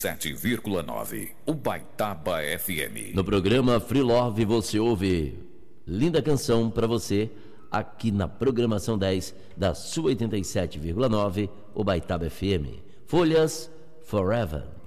7,9 Ubaitaba FM. No programa Free Love você ouve linda canção pra você aqui na programação 10 da sua 87,9 Ubaitaba FM. Folhas Forever.